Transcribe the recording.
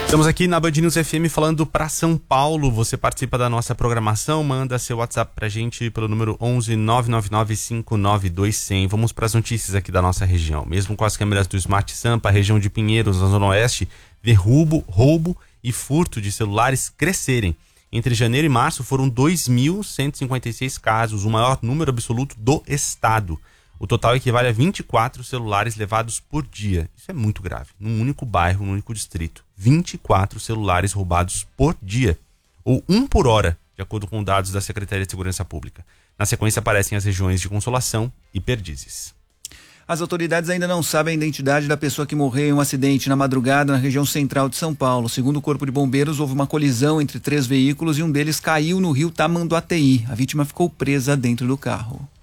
Estamos aqui na Band News FM falando para São Paulo. Você participa da nossa programação, manda seu WhatsApp pra gente pelo número 11 999 592 100. Vamos para as notícias aqui da nossa região. Mesmo com as câmeras do Smart Sampa, a região de Pinheiros, na Zona Oeste, vê roubo e furto de celulares crescerem. Entre janeiro e março foram 2.156 casos, o maior número absoluto do estado. O total equivale a 24 celulares levados por dia. Isso é muito grave. Num único bairro, num único distrito. 24 celulares roubados por dia. Ou 1 por hora, de acordo com dados da Secretaria de Segurança Pública. Na sequência aparecem as regiões de Consolação e Perdizes. As autoridades ainda não sabem a identidade da pessoa que morreu em um acidente na madrugada na região central de São Paulo. Segundo o Corpo de Bombeiros, houve uma colisão entre 3 veículos e um deles caiu no rio Tamanduateí. A vítima ficou presa dentro do carro.